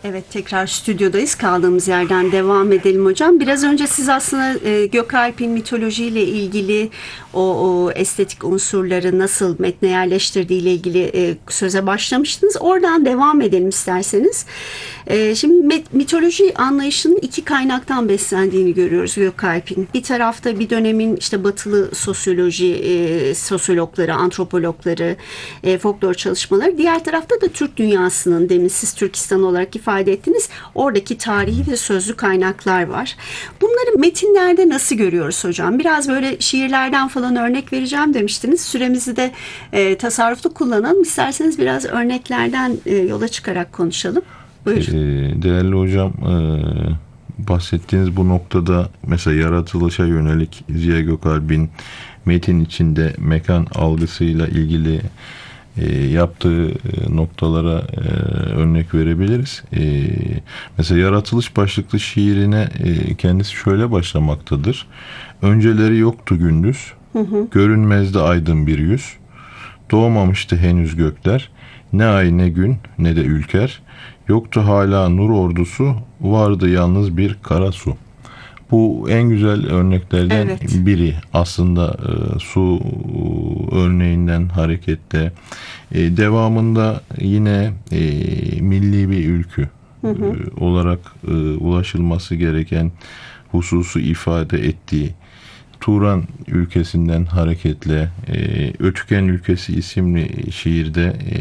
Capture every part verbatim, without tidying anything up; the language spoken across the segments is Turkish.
Evet, tekrar stüdyodayız. Kaldığımız yerden devam edelim hocam. Biraz önce siz aslında e, Gökalp'in mitolojiyle ilgili o, o estetik unsurları nasıl metne yerleştirdiği ile ilgili e, söze başlamıştınız. Oradan devam edelim isterseniz. E, şimdi met- mitoloji anlayışının iki kaynaktan beslendiğini görüyoruz Gökalp'in. Bir tarafta bir dönemin işte batılı sosyoloji, e, sosyologları, antropologları, e, folklor çalışmaları. Diğer tarafta da Türk dünyasının, demin siz Türkistan olarak ifade ettiniz. Oradaki tarihi ve sözlü kaynaklar var. Bunları metinlerde nasıl görüyoruz hocam? Biraz böyle şiirlerden falan örnek vereceğim demiştiniz. Süremizi de e, tasarruflu kullanalım. İsterseniz biraz örneklerden e, yola çıkarak konuşalım. Buyurun. Ee, Değerli hocam, e, bahsettiğiniz bu noktada mesela yaratılışa yönelik Ziya Gökalp'in metin içinde mekan algısıyla ilgili e, yaptığı e, noktalara e, örnek verebiliriz. E, mesela yaratılış başlıklı şiirine e, kendisi şöyle başlamaktadır. Önceleri yoktu gündüz, Hı hı. görünmezdi aydın bir yüz, doğmamıştı henüz gökler, ne ay ne gün ne de ülker, yoktu hala nur ordusu, vardı yalnız bir kara su. Bu en güzel örneklerden Evet. biri. Aslında e, su örneğinden hareketle e, devamında yine e, milli bir ülkü Hı hı. e, olarak e, ulaşılması gereken hususu ifade ettiği Turan ülkesinden hareketle e, Ötüken Ülkesi isimli şiirde e,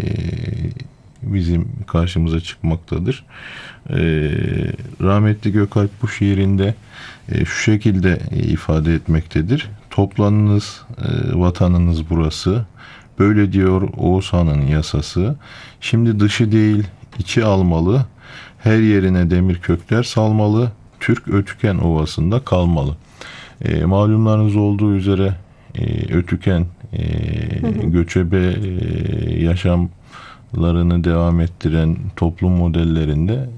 bizim karşımıza çıkmaktadır. E, Rahmetli Gökalp bu şiirinde e, şu şekilde e, ifade etmektedir. Toplanınız, e, vatanınız burası. Böyle diyor Oğuz Han'ın yasası. Şimdi dışı değil içi almalı. Her yerine demir kökler salmalı. Türk Ötüken Ovası'nda kalmalı. E, malumlarınız olduğu üzere e, Ötüken e, Hı hı. göçebe e, yaşamlarını devam ettiren toplum modellerinde